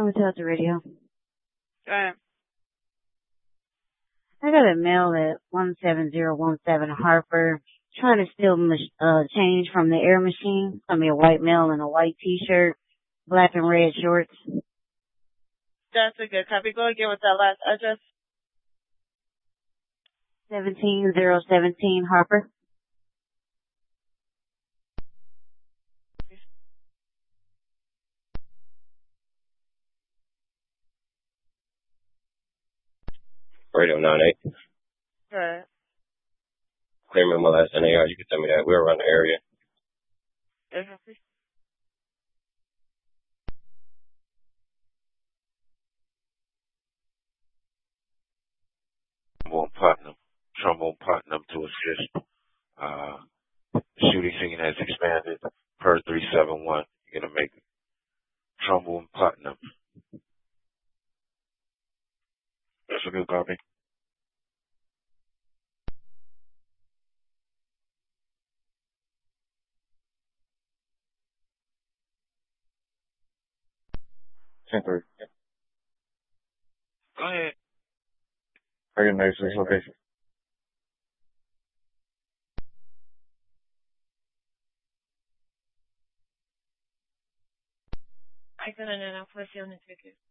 Delta Radio. Alright. I got a mail at 17017 Harper trying to steal change from the air machine. I mean, a white male in a white t-shirt, black and red shorts. That's a good copy. Go again with that last address. 17017 Harper. Radio 98. Right. Clearman, my last NAR. You can tell me that. We're around the area. Trombone Platinum to assist. Shooting scene has expanded per 371. You're going to make Trombone Platinum. That's a good copy. Go ahead. Recognize this location. Hay que tener una fusión entre